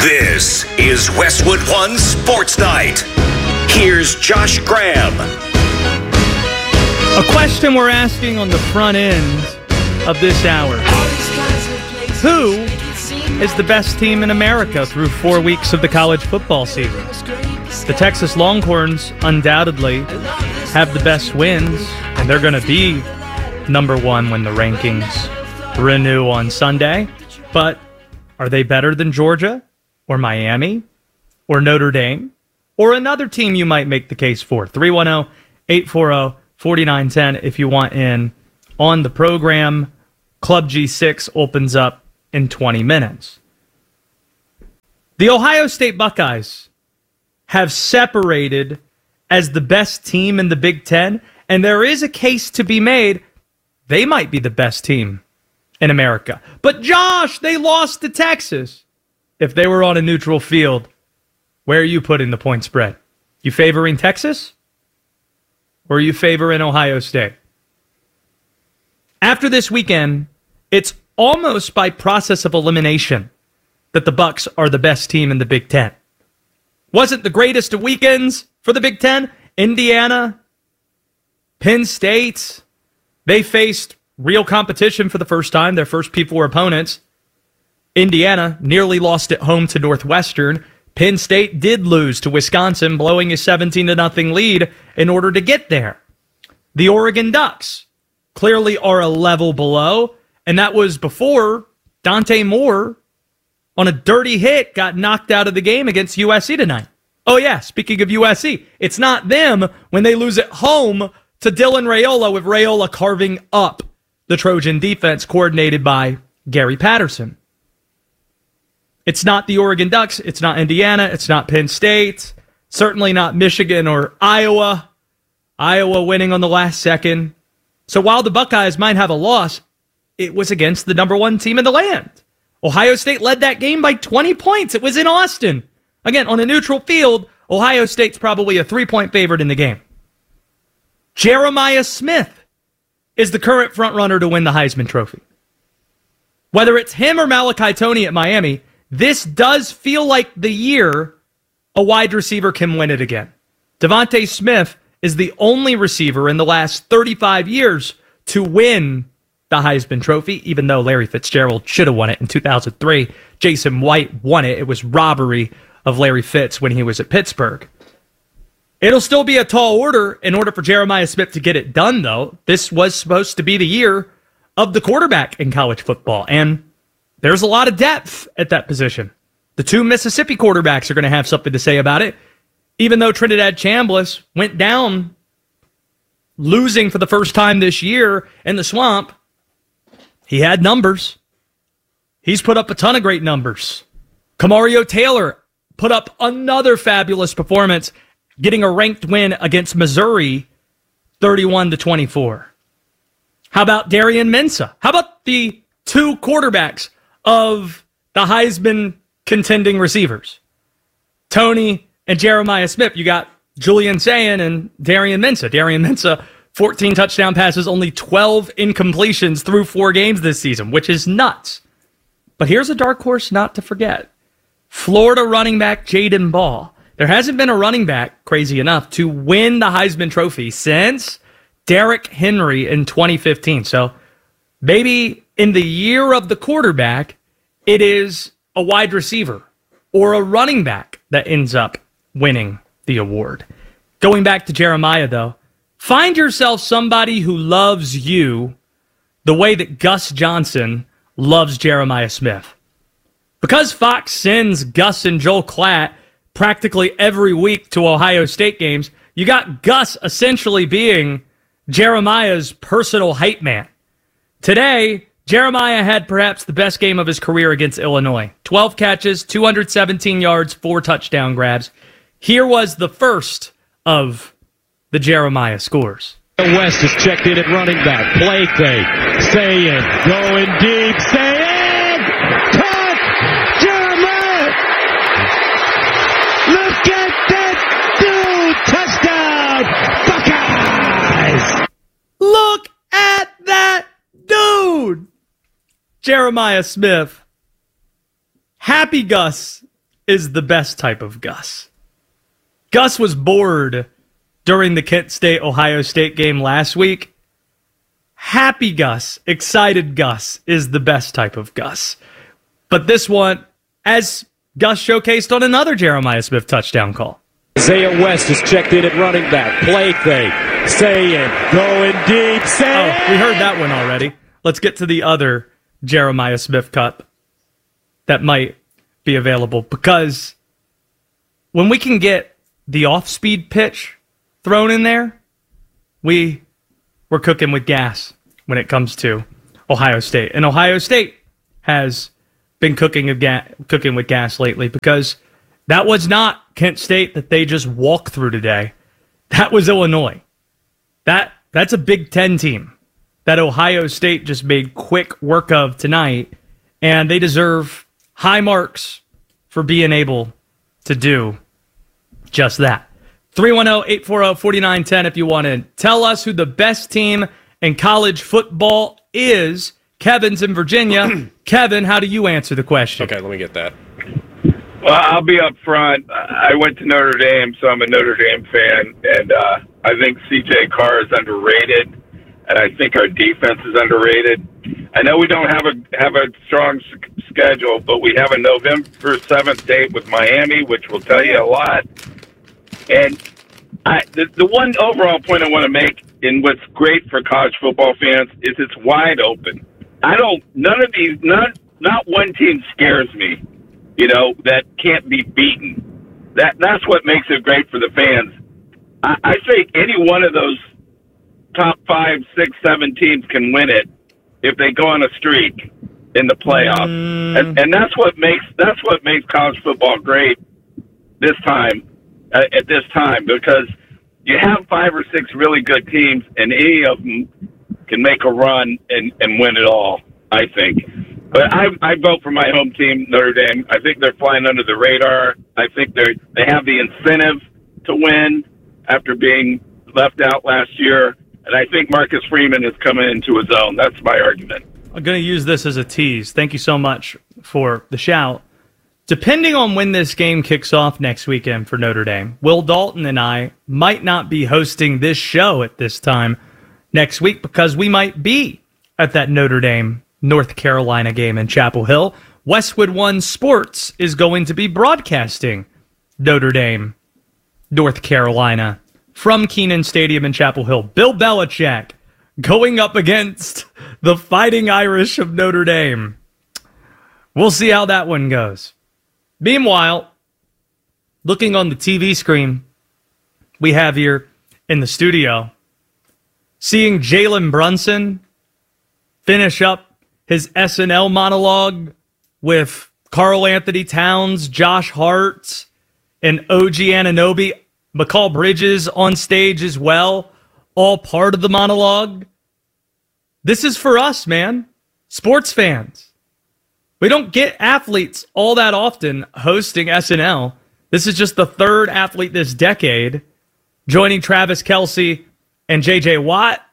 This is Westwood One Sports Night. Here's Josh Graham. A question we're asking on the front end of this hour. Who is the best team in America through 4 weeks of the college football season? The Texas Longhorns undoubtedly have the best wins, and they're going to be number one when the rankings renew on Sunday. But are they better than Georgia or Miami or Notre Dame or another team you might make the case for? 310-840-4910 if you want in on the program. Club G6 opens up in 20 minutes. The Ohio State Buckeyes have separated as the best team in the Big Ten, and there is a case to be made they might be the best team in America. But Josh, they lost to Texas. If they were on a neutral field, where are you putting the point spread? You favoring Texas? Or are you favoring Ohio State? After this weekend, it's almost by process of elimination that the Bucs are the best team in the Big Ten. Wasn't the greatest of weekends for the Big Ten? Indiana, Penn State, they faced real competition for the first time, their first P4 opponents. Indiana nearly lost at home to Northwestern. Penn State did lose to Wisconsin, blowing a 17-0 lead in order to get there. The Oregon Ducks clearly are a level below, and that was before Dante Moore, on a dirty hit, got knocked out of the game against USC tonight. Oh yeah, speaking of USC, it's not them when they lose at home to Dylan Raiola, with Raiola carving up the Trojan defense coordinated by Gary Patterson. It's not the Oregon Ducks. It's not Indiana. It's not Penn State. Certainly not Michigan or Iowa. Iowa winning on the last second. So while the Buckeyes might have a loss, it was against the number one team in the land. Ohio State led that game by 20 points. It was in Austin. Again, on a neutral field, Ohio State's probably a 3-point favorite in the game. Jeremiah Smith is the current frontrunner to win the Heisman Trophy. Whether it's him or Malachi Toney at Miami, this does feel like the year a wide receiver can win it again. Devontae Smith is the only receiver in the last 35 years to win the Heisman Trophy, even though Larry Fitzgerald should have won it in 2003. Jason White won it. It was robbery of Larry Fitz when he was at Pittsburgh. It'll still be a tall order in order for Jeremiah Smith to get it done, though. This was supposed to be the year of the quarterback in college football, and there's a lot of depth at that position. The two Mississippi quarterbacks are going to have something to say about it, even though Trinidad Chambliss went down losing for the first time this year in the Swamp. He had numbers. He's put up a ton of great numbers. Kamario Taylor put up another fabulous performance, getting a ranked win against Missouri, 31-24. How about Darian Mensah? How about the two quarterbacks of the Heisman contending receivers? Toney and Jeremiah Smith. You got Julian Sayin and Darian Mensah. Darian Mensah, 14 touchdown passes, only 12 incompletions through 4 games this season, which is nuts. But here's a dark horse not to forget. Florida running back Jaden Ball. There hasn't been a running back, crazy enough, to win the Heisman Trophy since Derrick Henry in 2015. So maybe in the year of the quarterback, it is a wide receiver or a running back that ends up winning the award. Going back to Jeremiah, though, find yourself somebody who loves you the way that Gus Johnson loves Jeremiah Smith. Because Fox sends Gus and Joel Klatt practically every week to Ohio State games, you got Gus essentially being Jeremiah's personal hype man. Today, Jeremiah had perhaps the best game of his career against Illinois. 12 catches, 217 yards, 4 touchdown grabs. Here was the first of the Jeremiah scores. West is checked in at running back. Play fake. Sayin going deep. Sayin! Touch! Jeremiah! Look at that dude! Touchdown! Buckeyes! Look at that dude! Jeremiah Smith. Happy Gus is the best type of Gus. Gus was bored during the Kent State-Ohio State game last week. Happy Gus, excited Gus is the best type of Gus. But this one, as Gus showcased on another Jeremiah Smith touchdown call. Isaiah West is checked in at running back. Play fake. Saying, going deep. Saying. Oh, we heard that one already. Let's get to the other Jeremiah Smith cut that might be available. Because when we can get the off-speed pitch thrown in there, we're cooking with gas when it comes to Ohio State. And Ohio State has been cooking with gas lately, because that was not Kent State that they just walked through today. That was Illinois. That's a Big Ten team that Ohio State just made quick work of tonight, and they deserve high marks for being able to do just that. 310-840-4910 if you want to tell us who the best team in college football is. Kevin's in Virginia. Kevin, how do you answer the question? Okay, let me get that. Well, I'll be up front. I went to Notre Dame, so I'm a Notre Dame fan, and I think C.J. Carr is underrated, and I think our defense is underrated. I know we don't have a strong schedule, but we have a November 7th date with Miami, which will tell you a lot. And the one overall point I want to make, and what's great for college football fans, is it's wide open. Not one team scares me, that can't be beaten. That's what makes it great for the fans. I think any one of those top 5, 6, 7 teams can win it if they go on a streak in the playoffs. And that's what makes college football great this time, at this time, because you have 5 or 6 really good teams, and any of them can make a run and win it all, I think. But I vote for my home team, Notre Dame. I think they're flying under the radar. I think they have the incentive to win after being left out last year. And I think Marcus Freeman is coming into his own. That's my argument. I'm going to use this as a tease. Thank you so much for the shout. Depending on when this game kicks off next weekend for Notre Dame, Will Dalton and I might not be hosting this show at this time next week, because we might be at that Notre Dame North Carolina game in Chapel Hill. Westwood One Sports is going to be broadcasting Notre Dame, North Carolina from Kenan Stadium in Chapel Hill. Bill Belichick going up against the Fighting Irish of Notre Dame. We'll see how that one goes. Meanwhile, looking on the TV screen we have here in the studio, seeing Jalen Brunson finish up his SNL monologue with Karl Anthony Towns, Josh Hart, and OG Anunoby, McCall Bridges on stage as well, all part of the monologue. This is for us, man. Sports fans. We don't get athletes all that often hosting SNL. This is just the third athlete this decade, joining Travis Kelce and J.J. Watt.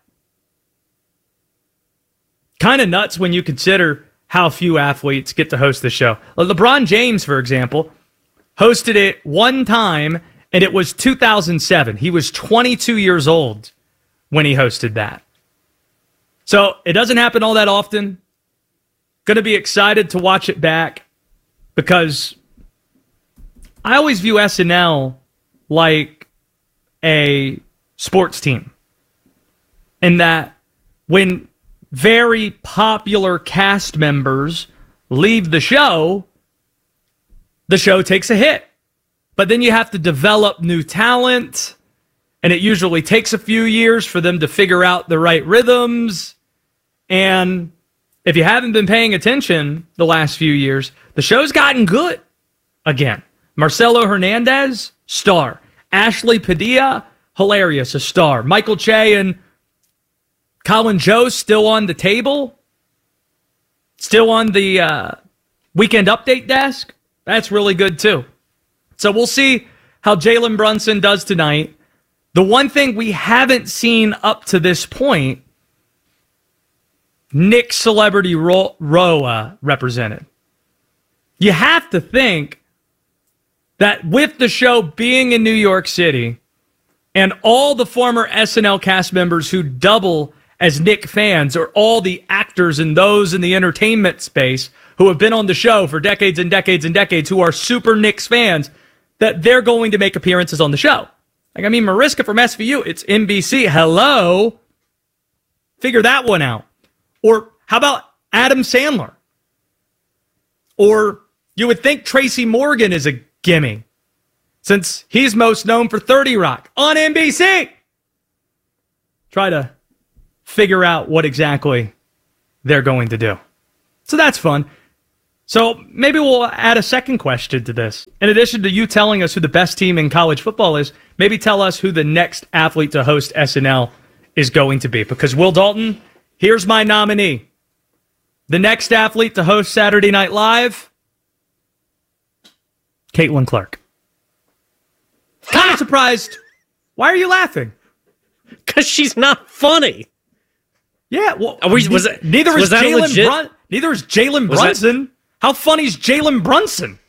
Kind of nuts when you consider how few athletes get to host the show. LeBron James, for example, hosted it one time, and it was 2007. He was 22 years old when he hosted that. So it doesn't happen all that often. Going to be excited to watch it back, because I always view SNL like a sports team, in that when very popular cast members leave the show takes a hit. But then you have to develop new talent, and it usually takes a few years for them to figure out the right rhythms. And if you haven't been paying attention the last few years, the show's gotten good again. Marcelo Hernandez, star. Ashley Padilla, hilarious, a star. Michael Che and Colin Jost still on the table, still on the Weekend Update desk. That's really good too. So we'll see how Jalen Brunson does tonight. The one thing we haven't seen up to this point, Nick Celebrity Row represented. You have to think that with the show being in New York City and all the former SNL cast members who double as Nick fans, or all the actors and those in the entertainment space who have been on the show for decades and decades and decades who are super Knicks fans, that they're going to make appearances on the show. Like, I mean, Mariska from SVU, it's NBC. Hello? Figure that one out. Or how about Adam Sandler? Or you would think Tracy Morgan is a gimme, since he's most known for 30 Rock on NBC. Try to figure out what exactly they're going to do. So that's fun. So maybe we'll add a second question to this. In addition to you telling us who the best team in college football is, maybe tell us who the next athlete to host SNL is going to be. Because Will Dalton, here's my nominee. The next athlete to host Saturday Night Live, Caitlin Clark. Kind of surprised. Why are you laughing? Because she's not funny. Yeah, well, neither is Jalen Brunson. How funny is Jalen Brunson?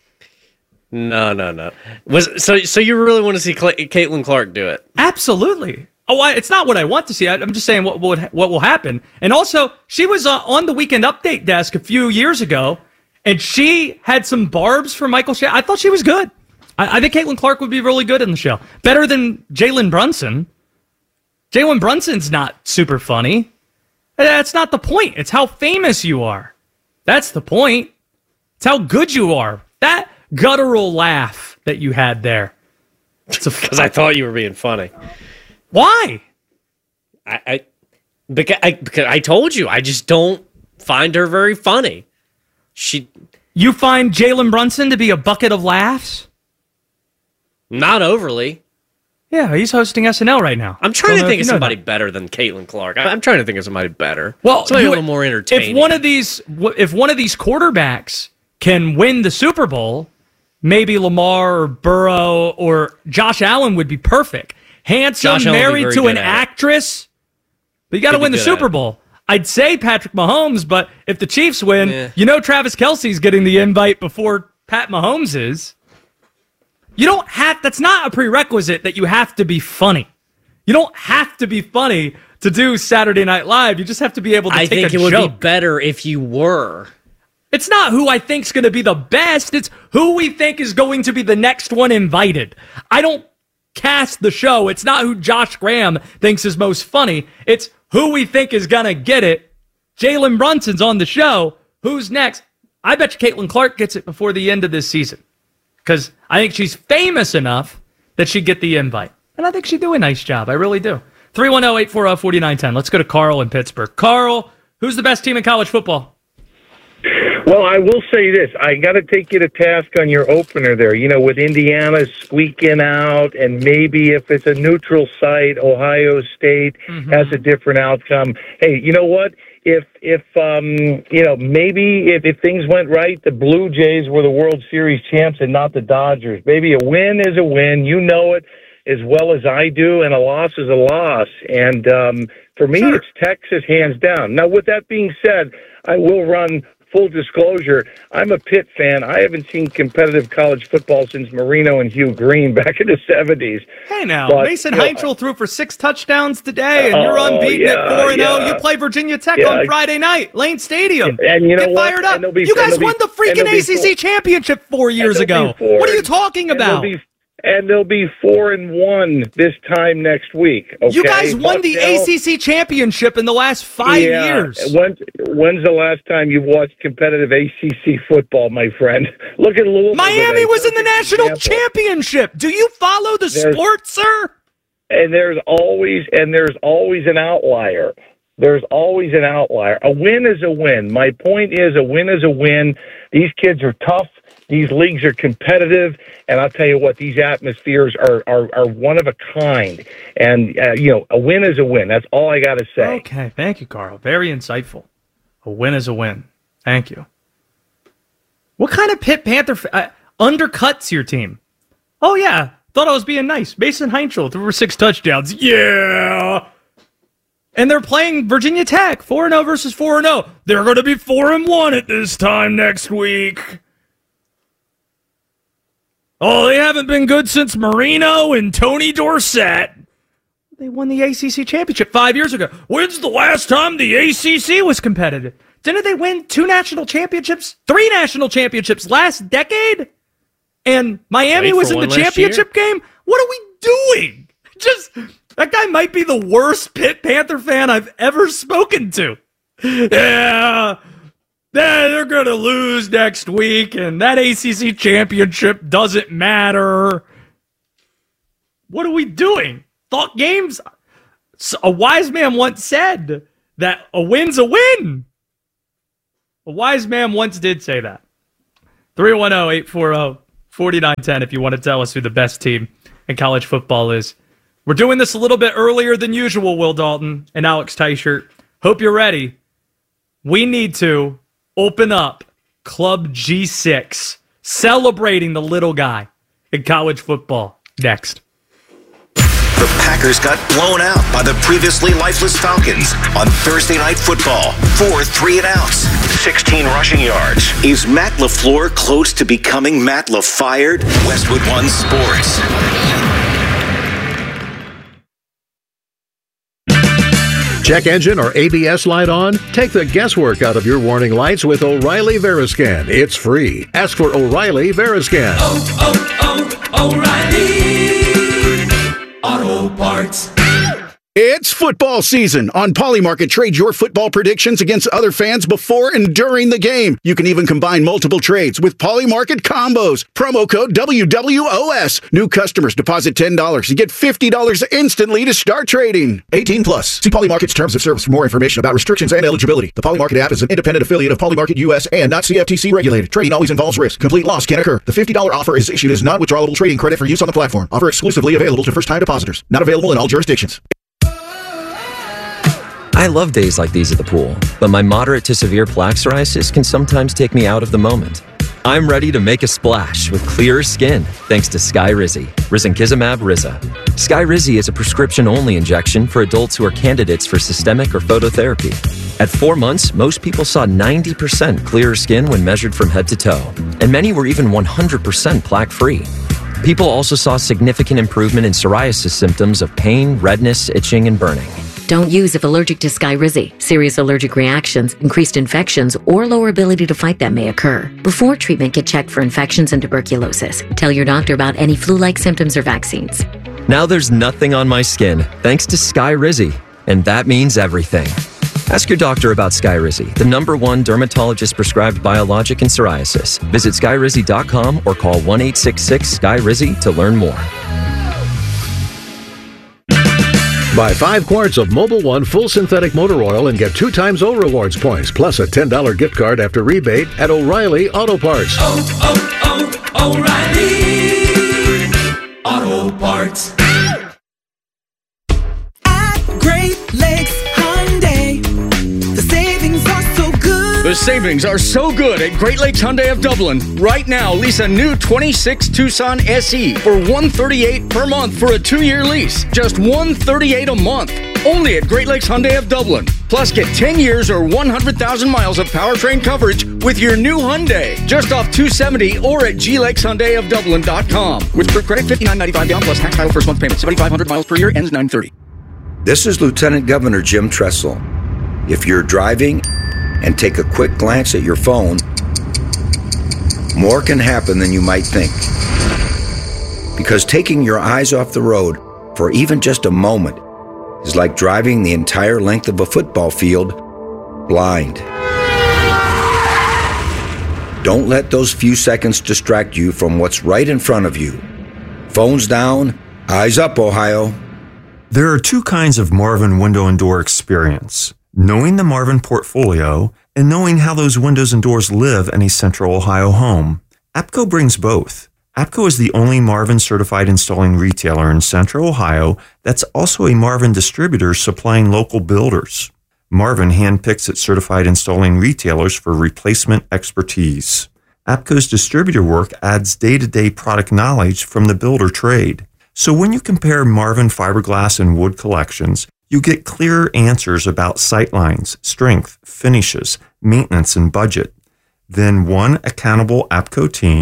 No. So you really want to see Caitlin Clark do it? Absolutely. Oh, it's not what I want to see. I'm just saying what will happen. And also, she was on the Weekend Update desk a few years ago, and she had some barbs for Michael Shannon. I thought she was good. I think Caitlin Clark would be really good in the show. Better than Jalen Brunson. Jalen Brunson's not super funny. That's not the point. It's how famous you are. That's the point. It's how good you are. That guttural laugh that you had there. Because I thought you were being funny. Why? Because I told you, I just don't find her very funny. You find Jalen Brunson to be a bucket of laughs? Not overly. Yeah, he's hosting SNL right now. I'm trying to think of somebody better than Caitlin Clark. I'm trying to think of somebody better. Well, somebody a little more entertaining. If one of these quarterbacks can win the Super Bowl, maybe Lamar or Burrow or Josh Allen would be perfect. Handsome, married to an actress, but you got to win the Super Bowl. I'd say Patrick Mahomes, but if the Chiefs win, you know Travis Kelce's getting the invite before Pat Mahomes is. You don't have, that's not a prerequisite that you have to be funny. You don't have to be funny to do Saturday Night Live. You just have to be able to take a joke. I think it would be better if you were. It's not who I think's going to be the best. It's who we think is going to be the next one invited. I don't cast the show. It's not who Josh Graham thinks is most funny. It's who we think is going to get it. Jalen Brunson's on the show. Who's next? I bet you Caitlin Clark gets it before the end of this season. Because I think she's famous enough that she'd get the invite. And I think she'd do a nice job. I really do. 310-840-4910. Let's go to Carl in Pittsburgh. Carl, who's the best team in college football? Well, I will say this. I got to take you to task on your opener there. You know, with Indiana squeaking out, and maybe if it's a neutral site, Ohio State has a different outcome. Hey, you know what? If maybe if things went right, the Blue Jays were the World Series champs and not the Dodgers. Maybe a win is a win. You know it as well as I do, and a loss is a loss. And for me, It's Texas hands down. Now, with that being said, I will run. Full disclosure, I'm a Pitt fan. I haven't seen competitive college football since Marino and Hugh Green back in the 70s. Hey, now, Mason Heinzel threw for 6 touchdowns today, and you're unbeaten at 4-0. You play Virginia Tech on Friday night, Lane Stadium. And you know Get fired up. You guys won the freaking ACC championship 4 years ago. What are you talking about? And they'll be 4-1 this time next week. Okay? You guys won the ACC championship in the last 5 years. When's the last time you've watched competitive ACC football, my friend? Look at Louisville. Miami was in the national championship. Do you follow the sport, sir? And there's always an outlier. There's always an outlier. A win is a win. My point is, a win is a win. These kids are tough. These leagues are competitive, and I'll tell you what, these atmospheres are one of a kind. And, a win is a win. That's all I got to say. Okay, thank you, Carl. Very insightful. A win is a win. Thank you. What kind of Pitt Panther undercuts your team? Oh, yeah, thought I was being nice. Mason Heinzel threw for 6 touchdowns. Yeah! And they're playing Virginia Tech, 4-0 versus 4-0. They're going to be 4-1 at this time next week. Oh, they haven't been good since Marino and Tony Dorsett. They won the ACC championship 5 years ago. When's the last time the ACC was competitive? Didn't they win 2 national championships, 3 national championships last decade? And Miami was in the championship game? What are we doing? That guy might be the worst Pitt Panther fan I've ever spoken to. Yeah, they're going to lose next week, and that ACC championship doesn't matter. What are we doing? Thought games? A wise man once said that a win's a win. A wise man once did say that. 310-840-4910 if you want to tell us who the best team in college football is. We're doing this a little bit earlier than usual, Will Dalton and Alex Teichert. Hope you're ready. We need to open up Club G6, celebrating the little guy in college football. Next. The Packers got blown out by the previously lifeless Falcons on Thursday Night Football. 4 3-and-outs, 16 rushing yards. Is Matt LaFleur close to becoming Matt LaFired? Westwood One Sports. Check engine or ABS light on? Take the guesswork out of your warning lights with O'Reilly Veriscan. It's free. Ask for O'Reilly Veriscan. O'Reilly Auto Parts. It's football season. On Polymarket, trade your football predictions against other fans before and during the game. You can even combine multiple trades with Polymarket combos. Promo code WWOS. New customers deposit $10 to get $50 instantly to start trading. 18 plus. See Polymarket's terms of service for more information about restrictions and eligibility. The Polymarket app is an independent affiliate of Polymarket US and not CFTC regulated. Trading always involves risk. Complete loss can occur. The $50 offer is issued as non-withdrawable trading credit for use on the platform. Offer exclusively available to first-time depositors. Not available in all jurisdictions. I love days like these at the pool, but my moderate to severe plaque psoriasis can sometimes take me out of the moment. I'm ready to make a splash with clearer skin thanks to Skyrizi, Risankizumab Riza. Skyrizi is a prescription-only injection for adults who are candidates for systemic or phototherapy. At 4 months, most people saw 90% clearer skin when measured from head to toe, and many were even 100% plaque-free. People also saw significant improvement in psoriasis symptoms of pain, redness, itching, and burning. Don't use if allergic to Skyrizi. Serious allergic reactions, increased infections, or lower ability to fight them may occur. Before treatment, get checked for infections and tuberculosis. Tell your doctor about any flu-like symptoms or vaccines. Now there's nothing on my skin thanks to Skyrizi, and that means everything. Ask your doctor about Skyrizi, the #1 dermatologist-prescribed biologic in psoriasis. Visit Skyrizi.com or call 1-866-SKYRIZI to learn more. Buy 5 quarts of Mobil 1 full synthetic motor oil and get 2 times O Rewards points, plus a $10 gift card after rebate at O'Reilly Auto Parts. O'Reilly Auto Parts. At Great Lakes Hyundai, the savings are so good. The savings are so good at Great Lakes Hyundai of Dublin. Right now, lease a new 26 Tucson SE for $138 per month for a 2-year lease. Just $138 a month. Only at Great Lakes Hyundai of Dublin. Plus, get 10 years or 100,000 miles of powertrain coverage with your new Hyundai. Just off 270 or at glakeshyundaiofdublin.com. With group credit, $59.95 down plus tax title first month payment. 7,500 miles per year, ends 9/30. This is Lieutenant Governor Jim Tressel. If you're driving and take a quick glance at your phone, more can happen than you might think. Because taking your eyes off the road for even just a moment is like driving the entire length of a football field blind. Don't let those few seconds distract you from what's right in front of you. Phones down, eyes up, Ohio. There are 2 kinds of Marvin window and door experience. Knowing the Marvin portfolio and knowing how those windows and doors live in a Central Ohio home. APCO brings both. APCO is the only Marvin certified installing retailer in Central Ohio that's also a Marvin distributor supplying local builders. Marvin handpicks its certified installing retailers for replacement expertise. APCO's distributor work adds day-to-day product knowledge from the builder trade. So when you compare Marvin fiberglass and wood collections, you get clearer answers about sightlines, strength, finishes, maintenance, and budget. Then one accountable APCO team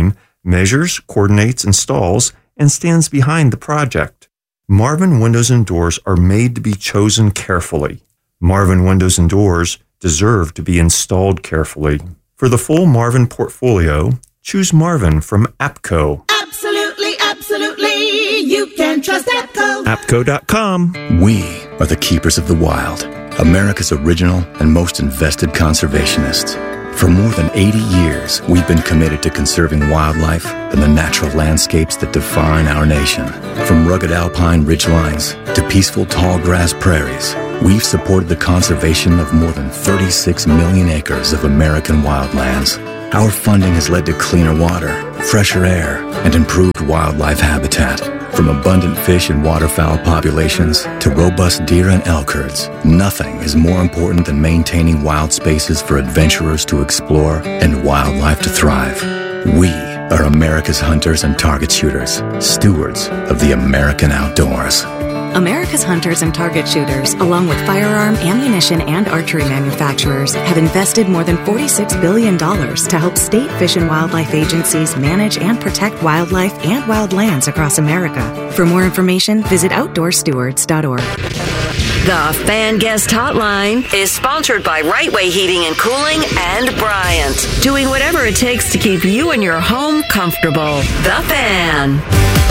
measures, coordinates, installs, and stands behind the project. Marvin Windows and Doors are made to be chosen carefully. Marvin Windows and Doors deserve to be installed carefully. For the full Marvin portfolio, choose Marvin from APCO. Absolutely, absolutely. You can trust APCO. APCO.com. We are the keepers of the wild, America's original and most invested conservationists. For more than 80 years, we've been committed to conserving wildlife and the natural landscapes that define our nation. From rugged alpine ridgelines to peaceful tall grass prairies, we've supported the conservation of more than 36 million acres of American wildlands. Our funding has led to cleaner water, fresher air, and improved wildlife habitat. From abundant fish and waterfowl populations to robust deer and elk herds, nothing is more important than maintaining wild spaces for adventurers to explore and wildlife to thrive. We are America's hunters and target shooters, stewards of the American outdoors. America's hunters and target shooters, along with firearm, ammunition, and archery manufacturers, have invested more than $46 billion to help state fish and wildlife agencies manage and protect wildlife and wildlands across America. For more information, visit OutdoorStewards.org. The Fan Guest Hotline is sponsored by Right Way Heating and Cooling and Bryant, doing whatever it takes to keep you and your home comfortable. The Fan.